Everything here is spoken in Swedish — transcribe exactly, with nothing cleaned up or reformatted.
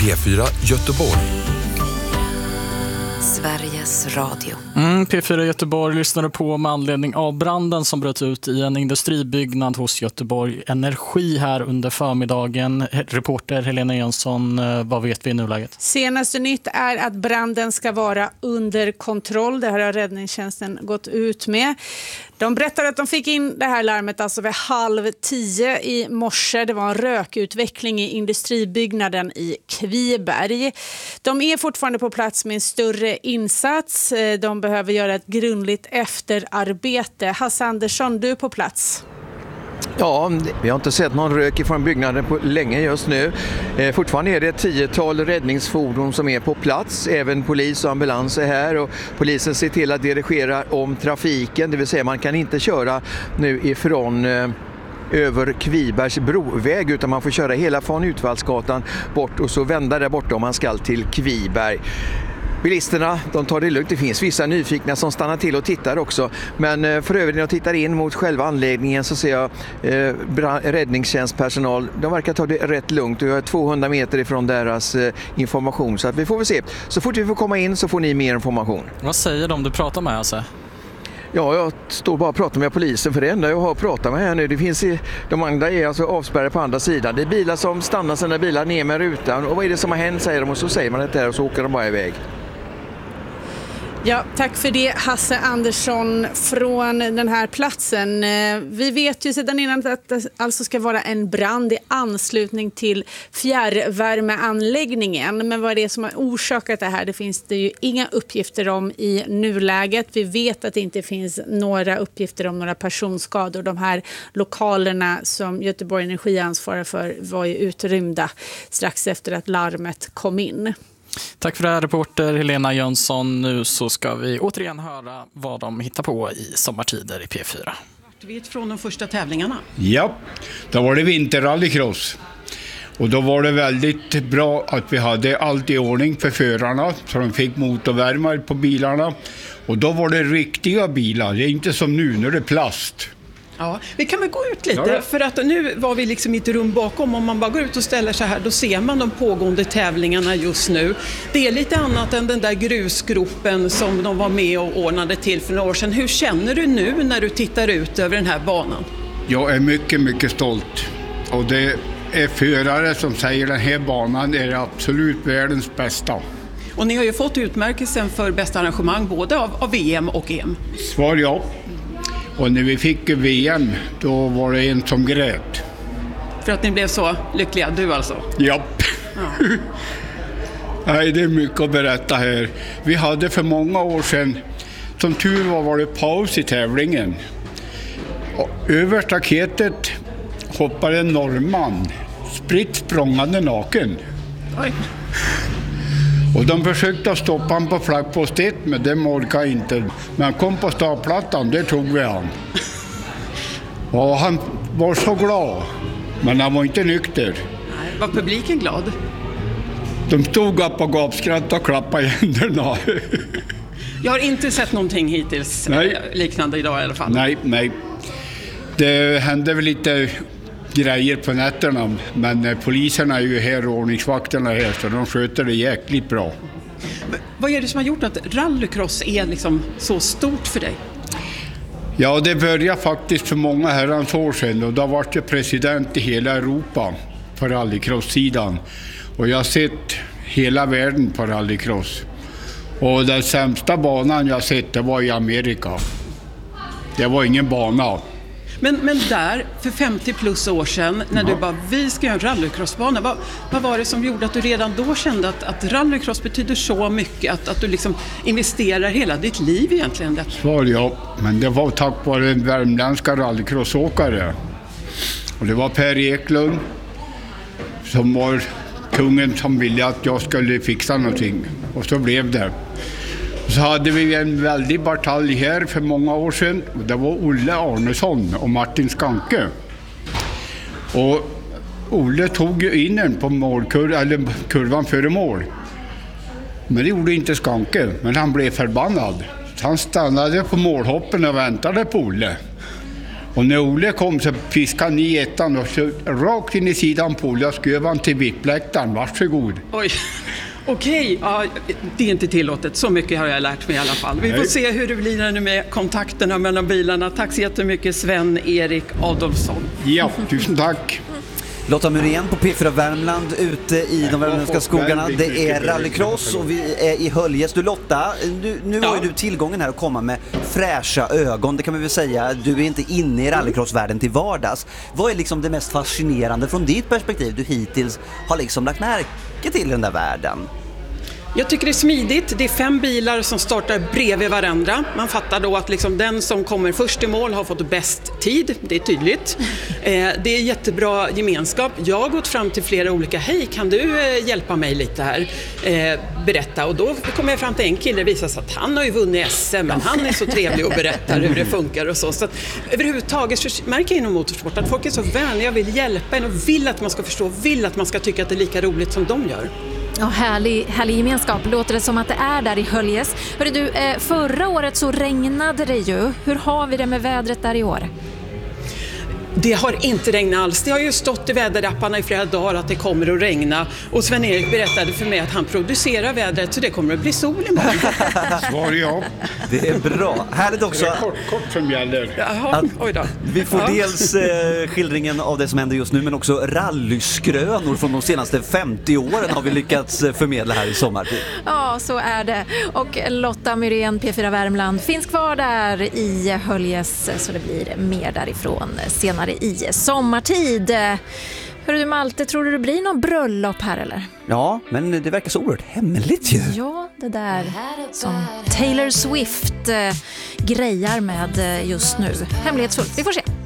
P fyra Göteborg. Sveriges Radio. Mm, P fyra Göteborg lyssnade på med anledning av branden som bröt ut i en industribyggnad hos Göteborg Energi här under förmiddagen. Reporter Helena Jönsson, vad vet vi i nuläget? Senaste nytt är att branden ska vara under kontroll. Det här har räddningstjänsten gått ut med. De berättar att de fick in det här larmet alltså vid halv tio i morse. Det var en rökutveckling i industribyggnaden i Kviberg. De är fortfarande på plats med en större insats. De behöver göra ett grundligt efterarbete. Hasse Andersson, du är på plats. Ja, vi har inte sett någon rök från byggnaden på länge just nu. Eh, fortfarande är det ett tiotal räddningsfordon som är på plats. Även polis och ambulans är här och polisen ser till att dirigera om trafiken. Det vill säga man kan inte köra nu ifrån eh, över Kvibergs broväg utan man får köra hela från Utvallsgatan bort och så vända där borta om man ska till Kviberg. Bilisterna, de tar det lugnt. Det finns vissa nyfikna som stannar till och tittar också. Men för övrigt när jag tittar in mot själva anläggningen så ser jag eh, räddningstjänstpersonal. De verkar ta det rätt lugnt och jag är tvåhundra meter ifrån deras eh, information. Så att vi får väl se. Så fort vi får komma in så får ni mer information. Vad säger de du pratar med, alltså? Ja, jag står bara och pratar med polisen för det enda jag har pratat med här nu. Det finns i, de andra är alltså avspärrade på andra sidan. Det är bilar som stannar sina bilar ner med rutan. Och vad är det som har hänt, säger de, och så säger man det där och så åker de bara iväg. Ja, tack för det Hasse Andersson från den här platsen. Vi vet ju sedan innan att det alltså ska vara en brand i anslutning till fjärrvärmeanläggningen. Men vad är det som har orsakat det här? Det finns det ju inga uppgifter om i nuläget. Vi vet att det inte finns några uppgifter om några personskador. De här lokalerna som Göteborg Energi ansvarar för var ju utrymda strax efter att larmet kom in. Tack för det här, reporter Helena Jönsson. Nu så ska vi återigen höra vad de hittar på i sommartider i P fyra. Svartvit från de första tävlingarna. Ja, då var det vinterrallycross. Och då var det väldigt bra att vi hade allt i ordning för förarna så de fick motorvärmare på bilarna. Och då var det riktiga bilar, det är inte som nu när det är plast. Ja, vi kan väl gå ut lite, ja, för att nu var vi liksom i ett rum bakom. Om man bara går ut och ställer sig här, då ser man de pågående tävlingarna just nu. Det är lite annat än den där grusgropen som de var med och ordnade till för några år sedan. Hur känner du nu när du tittar ut över den här banan? Jag är mycket, mycket stolt. Och det är förare som säger att den här banan är absolut världens bästa. Och ni har ju fått utmärkelsen för bästa arrangemang både av, av V M och E M. Svar ja. Och när vi fick V M, då var det en som grät. För att ni blev så lyckliga, du alltså? Japp. Ja. Nej, det är mycket att berätta här. Vi hade för många år sedan, som tur var, var det paus i tävlingen. Och över staketet hoppade en norrman, spritt språngande naken. Oj. Och de försökte stoppa honom på flaggpost ett, men det orkade inte. Men han kom på startplattan, det tog vi han. Och han var så glad, men han var inte nykter. Nej, var publiken glad? De stod upp och gapskratt och klappade i händerna. Jag har inte sett någonting hittills nej. liknande idag i alla fall. Nej, nej. Det hände väl lite grejer på nätterna, men poliserna är ju här och ordningsvakterna här, så de sköter det jäkligt bra. Men vad är det som har gjort att rallycross är liksom så stort för dig? Ja, det började faktiskt för många herrans år sedan och då var jag president i hela Europa på rallycross-sidan. Och jag har sett hela världen på rallycross. Och den sämsta banan jag sett, det var i Amerika. Det var ingen bana. Men, men där, för femtio plus år sedan, när ja. du bara, vi ska göra en rallycrossbana, vad, vad var det som gjorde att du redan då kände att, att rallycross betyder så mycket, att, att du liksom investerar hela ditt liv egentligen? Detta? Svar ja, men det var tack vare en värmländska rallycrossåkare. Och det var Per Eklund som var kungen som ville att jag skulle fixa någonting. Och så blev det. Så hade vi en väldig batalj här för många år sedan. Det var Olle Arnesson och Martin Skanke. Och Olle tog ju in en på målkur- eller kurvan före mål. Men det gjorde inte Skanke, men han blev förbannad. Så han stannade på målhoppen och väntade på Olle. Och när Ole kom så fiskade han i ettan och så rakt in i sidan på Ole och skrev han till vippläktaren. Varsågod. Oj, okej. Ja, det är inte tillåtet. Så mycket har jag lärt mig i alla fall. Vi får Nej. se hur det blir nu med kontakterna mellan bilarna. Tack så jättemycket Sven-Erik Adolfsson. Ja, tusen tack. Lotta Myrén på P fyra Värmland ute i de värmländska skogarna. Det är rallycross och vi är i Höljes. Du Lotta, du, nu har ju du tillgången här att komma med fräscha ögon. Det kan man väl säga. Du är inte inne i rallycrossvärlden till vardags. Vad är liksom det mest fascinerande från ditt perspektiv du hittills har liksom lagt märke till i den där världen? Jag tycker det är smidigt. Det är fem bilar som startar bredvid varandra. Man fattar då att liksom den som kommer först i mål har fått bäst tid. Det är tydligt. Eh, det är jättebra gemenskap. Jag har gått fram till flera olika. Hej, kan du eh, hjälpa mig lite här? Eh, berätta. Och då kommer jag fram till en kille. Det visar sig att han har ju vunnit S M. Men han är så trevlig och berättar hur det funkar och så. Så att överhuvudtaget så märker jag inom motorsport att folk är så vänliga, vill hjälpa en och vill att man ska förstå. Vill att man ska tycka att det är lika roligt som de gör. Ja, härlig, härlig gemenskap. Låter det som att det är där i Höljes. Hörru du, eh, förra året så regnade det ju. Hur har vi det med vädret där i år? Det har inte regnat alls. Det har ju stått i väderapparna i flera dagar att det kommer att regna. Och Sven-Erik berättade för mig att han producerar vädret så det kommer att bli sol imorgon. Svar ja. Det är bra. Härligt också. Det är kort, kort som gäller. Jaha, oj då. Vi får Ja. dels eh, skildringen av det som händer just nu men också rallyskrönor från de senaste femtio åren har vi lyckats eh, förmedla här i sommartid. Ja, så är det. Och Lotta Myrén, P fyra Värmland, finns kvar där i Höljes så det blir mer därifrån senare i sommartid. Hörru du Malte, tror du det blir någon bröllop här eller? Ja, men det verkar så oerhört hemligt ju. Ja, det där som Taylor Swift eh, grejar med eh, just nu. Hemlighetsfullt, vi får se.